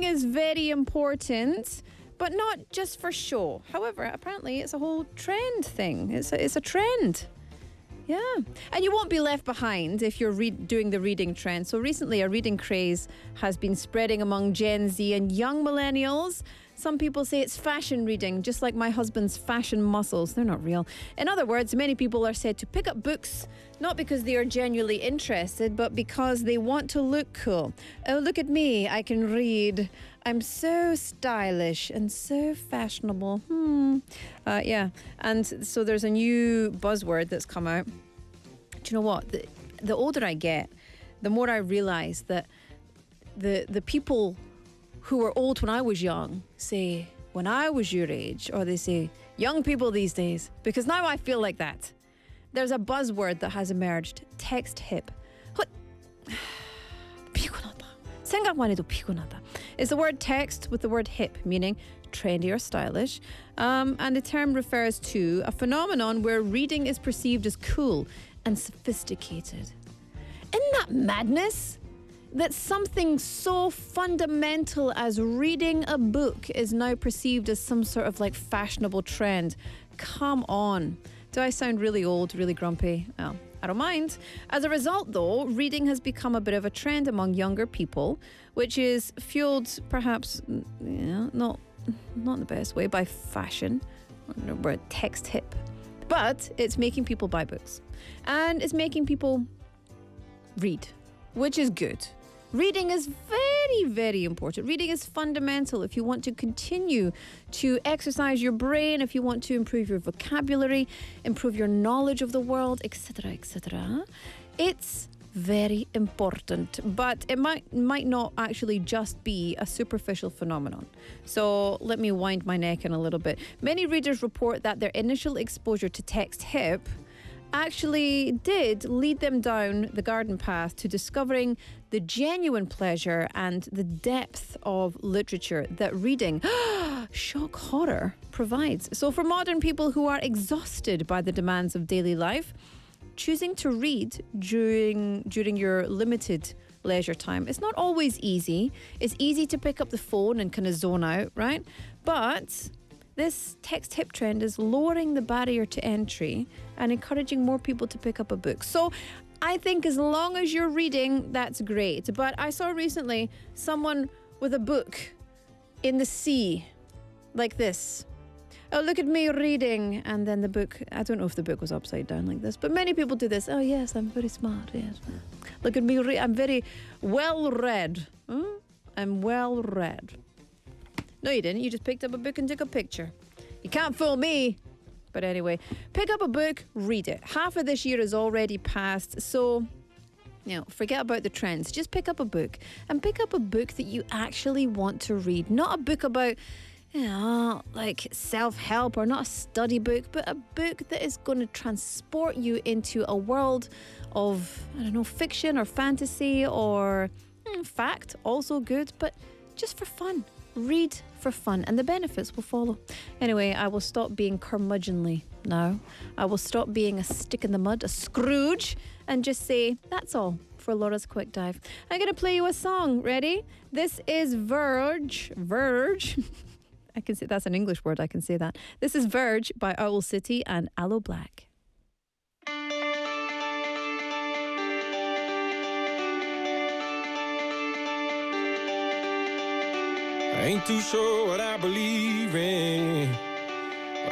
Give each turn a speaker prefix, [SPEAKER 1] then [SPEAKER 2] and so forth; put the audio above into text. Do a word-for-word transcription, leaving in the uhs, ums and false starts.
[SPEAKER 1] reading is very important, but not just for show. However, apparently it's a whole trend thing. It's a, it's a trend. Yeah. And you won't be left behind if you're re- doing the reading trend. So recently, a reading craze has been spreading among Gen Z and young millennials. Some people say it's fashion reading, just like my husband's fashion muscles. They're not real. In other words, many people are said to pick up books, not because they are genuinely interested, but because they want to look cool. Oh, look at me. I can read. I'm so stylish and so fashionable. Hmm. Uh, yeah. And so there's a new buzzword that's come out. Do you know what? The, the older I get, the more I realize that the the people who were old when I was young say, when I was your age, or they say, young people these days, because now I feel like that. There's a buzzword that has emerged, text hip. What? 피곤하다. 생각만 해도 피곤하다. It's the word text with the word hip, meaning trendy or stylish. Um, and the term refers to a phenomenon where reading is perceived as cool and sophisticated. Isn't that madness? That something so fundamental as reading a book is now perceived as some sort of like fashionable trend. Come on. Do I sound really old, really grumpy? Well, I don't mind. As a result, though, reading has become a bit of a trend among younger people, which is fueled perhaps, yeah, not, not in the best way, by fashion. We're a text hip. But it's making people buy books. And it's making people read, which is good. Reading is very, very important. Reading is fundamental if you want to continue to exercise your brain, if you want to improve your vocabulary, improve your knowledge of the world, et cetera, et cetera. It's very important, but it might might not actually just be a superficial phenomenon. So let me wind my neck in a little bit. Many readers report that their initial exposure to text hip actually did lead them down the garden path to discovering the genuine pleasure and the depth of literature that reading, shock horror, provides. So for modern people who are exhausted by the demands of daily life, choosing to read during during your limited leisure time, it's not always easy. It's easy to pick up the phone and kind of zone out, right? But this text hip trend is lowering the barrier to entry and encouraging more people to pick up a book. So I think as long as you're reading, that's great. But I saw recently someone with a book in the sea, like this. Oh, look at me reading. And then the book, I don't know if the book was upside down like this, but many people do this. Oh, yes, I'm very smart. Yes. Look at me. Re- I'm very well read. Hmm? I'm well read. No, you didn't. You just picked up a book and took a picture. You can't fool me. But anyway, pick up a book, read it. Half of this year is already passed, so, you know, forget about the trends. Just pick up a book and pick up a book that you actually want to read. Not a book about, you know, like self-help, or not a study book, but a book that is going to transport you into a world of, I don't know, fiction or fantasy or mm, fact. Also good, but just for fun. Read for fun, and the benefits will follow. Anyway, I will stop being curmudgeonly now. I will stop being a stick in the mud, a Scrooge, and just say, that's all for Laura's Quick Dive. I'm going to play you a song. Ready? This is Verge. Verge. I can say that's an English word. I can say that. This is Verge by Owl City and Aloe Black.
[SPEAKER 2] I ain't too sure what I believe in